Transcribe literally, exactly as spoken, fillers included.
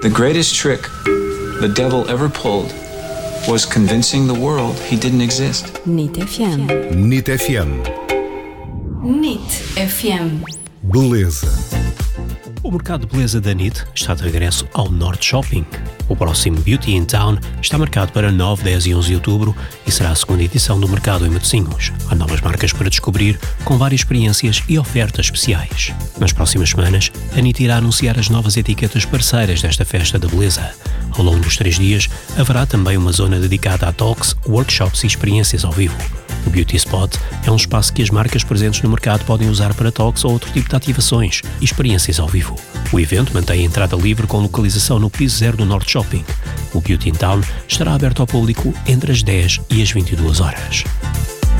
The greatest trick the devil ever pulled was convincing the world he didn't exist. N I T F M. N I T F M. N I T F M. Beleza. O mercado de beleza da N I T está de regresso ao Norte Shopping. O próximo Beauty in Town está marcado para nove, dez e onze de outubro e será a segunda edição do mercado em Matosinhos. Há novas marcas para descobrir, com várias experiências e ofertas especiais. Nas próximas semanas, a N I T irá anunciar as novas etiquetas parceiras desta festa da beleza. Ao longo dos três dias, haverá também uma zona dedicada a talks, workshops e experiências ao vivo. O Beauty Spot é um espaço que as marcas presentes no mercado podem usar para talks ou outro tipo de ativações e experiências ao vivo. O evento mantém a entrada livre com localização no piso zero do Norte Shopping. O Beauty in Town estará aberto ao público entre as dez e as vinte e duas horas.